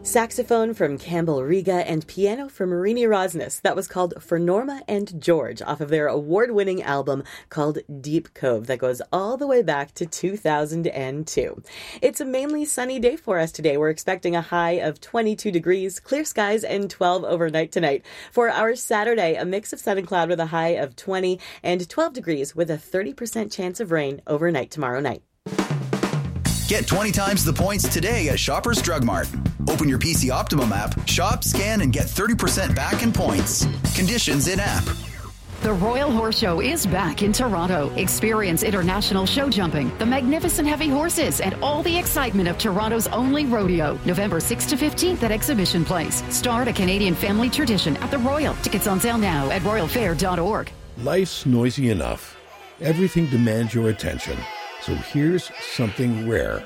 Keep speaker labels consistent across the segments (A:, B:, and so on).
A: Saxophone from Campbell Riga and piano from Marini Rosnes. That was called For Norma and George off of their award-winning album called Deep Cove that goes all the way back to 2002. It's a mainly sunny day for us today. We're expecting a high of 22 degrees, clear skies, and 12 overnight tonight. For our Saturday, a mix of sun and cloud with a high of 20 and 12 degrees with a 30% chance of rain overnight tomorrow night.
B: Get 20 times the points today at Shoppers Drug Mart. Open your PC Optimum app, shop, scan, and get 30% back in points. Conditions in-app.
C: The Royal Horse Show is back in Toronto. Experience international show jumping, the magnificent heavy horses, and all the excitement of Toronto's only rodeo. November 6th to 15th at Exhibition Place. Start a Canadian family tradition at the Royal. Tickets on sale now at royalfair.org.
D: Life's noisy enough. Everything demands your attention. So here's something rare.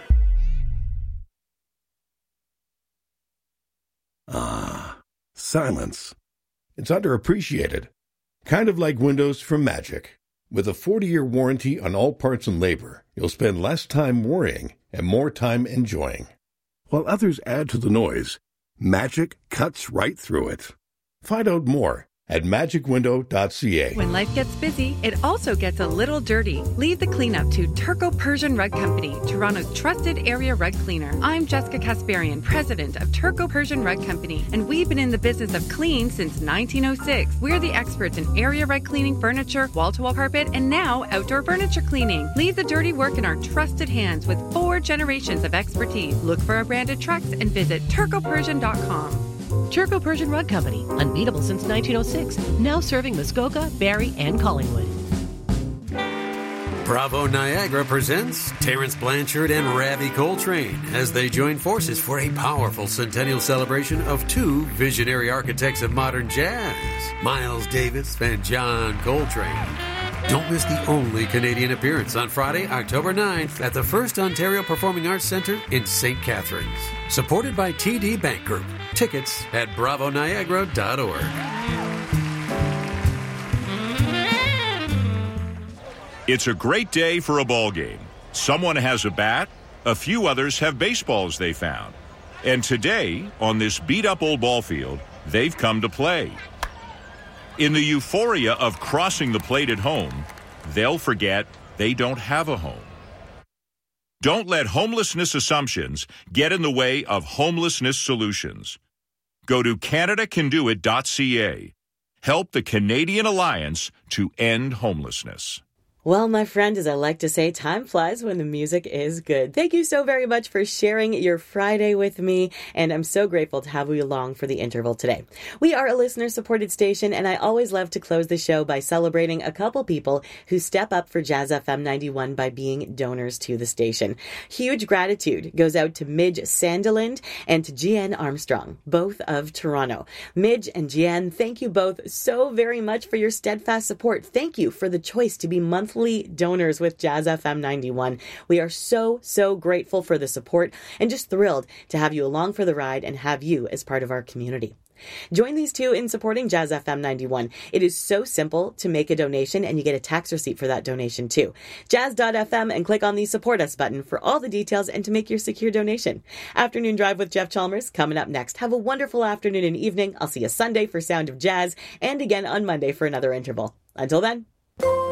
D: Silence. It's underappreciated. Kind of like windows from Magic. With a 40-year warranty on all parts and labor, you'll spend less time worrying and more time enjoying. While others add to the noise, Magic cuts right through it. Find out more at magicwindow.ca.
E: When life gets busy, it also gets a little dirty. Leave the cleanup to Turco Persian Rug Company, Toronto's trusted area rug cleaner. I'm Jessica Kasparian, president of Turco Persian Rug Company, and we've been in the business of clean since 1906. We're the experts in area rug cleaning, furniture, wall-to-wall carpet, and now outdoor furniture cleaning. Leave the dirty work in our trusted hands with 4 generations of expertise. Look for our branded trucks and visit turcopersian.com.
F: Turco Persian Rug Company, unbeatable since 1906, now serving Muskoka, Barrie, and Collingwood.
G: Bravo Niagara presents Terence Blanchard and Ravi Coltrane as they join forces for a powerful centennial celebration of 2 visionary architects of modern jazz, Miles Davis and John Coltrane. Don't miss the only Canadian appearance on Friday, October 9th at the First Ontario Performing Arts Centre in St. Catharines. Supported by TD Bank Group. Tickets at bravoniagara.org.
H: It's a great day for a ball game. Someone has a bat, a few others have baseballs they found. And today, on this beat-up old ball field, they've come to play. In the euphoria of crossing the plate at home, they'll forget they don't have a home. Don't let homelessness assumptions get in the way of homelessness solutions. Go to CanadaCanDoIt.ca. Help the Canadian Alliance to end homelessness.
A: Well, my friend, as I like to say, time flies when the music is good. Thank you so very much for sharing your Friday with me, and I'm so grateful to have you along for the interval today. We are a listener-supported station, and I always love to close the show by celebrating a couple people who step up for Jazz FM 91 by being donors to the station. Huge gratitude goes out to Midge Sandiland and to Gian Armstrong, both of Toronto. Midge and Gian, thank you both so very much for your steadfast support. Thank you for the choice to be monthly donors with Jazz FM 91. We are so grateful for the support and just thrilled to have you along for the ride and have you as part of our community. Join these two in supporting Jazz FM 91. It is so simple to make a donation, and you get a tax receipt for that donation too. Jazz.fm and click on the Support Us button for all the details and to make your secure donation. Afternoon Drive with Jeff Chalmers coming up next. Have a wonderful afternoon and evening. I'll see you Sunday for Sound of Jazz and again on Monday for another interval. Until then.